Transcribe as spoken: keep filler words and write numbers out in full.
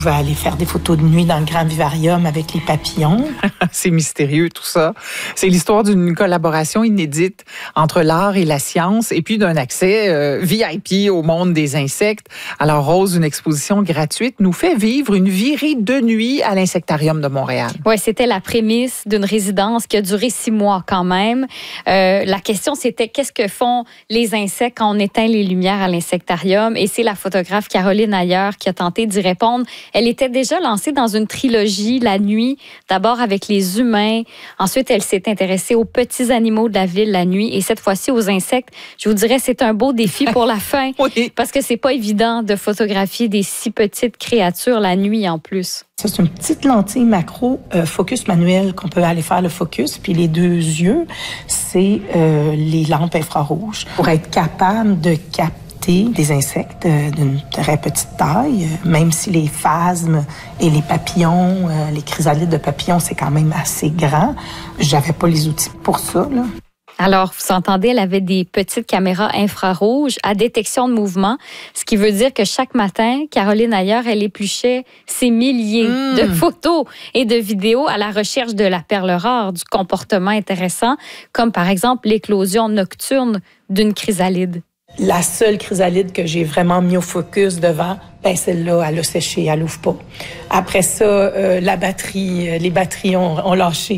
Je vais aller faire des photos de nuit dans le grand vivarium avec les papillons. C'est mystérieux tout ça. C'est l'histoire d'une collaboration inédite entre l'art et la science et puis d'un accès euh, V I P au monde des insectes. Alors Rose, une exposition gratuite nous fait vivre une virée de nuit à l'Insectarium de Montréal. Oui, c'était la prémisse d'une résidence qui a duré six mois quand même. Euh, la question c'était qu'est-ce que font les insectes quand on éteint les lumières à l'Insectarium? Et c'est la photographe Caroline Ayer qui a tenté d'y répondre. Elle était déjà lancée dans une trilogie, la nuit, d'abord avec les humains. Ensuite, elle s'est intéressée aux petits animaux de la ville la nuit et cette fois-ci aux insectes. Je vous dirais, c'est un beau défi pour la fin Oui. parce que c'est pas évident de photographier des si petites créatures la nuit en plus. Ça, c'est une petite lentille macro euh, focus manuel qu'on peut aller faire le focus. Puis les deux yeux, c'est euh, les lampes infrarouges pour être capable de capter des insectes d'une très petite taille, même si les phasmes et les papillons, les chrysalides de papillons, c'est quand même assez grand. J'avais pas les outils pour ça, là. Alors, vous entendez, elle avait des petites caméras infrarouges à détection de mouvement, ce qui veut dire que chaque matin, Caroline Ayer, elle épluchait ces milliers mmh. de photos et de vidéos à la recherche de la perle rare, du comportement intéressant, comme par exemple l'éclosion nocturne d'une chrysalide. La seule chrysalide que j'ai vraiment mis au focus devant, ben celle-là, elle a séché, elle n'ouvre pas. Après ça, euh, la batterie, les batteries ont, ont lâché.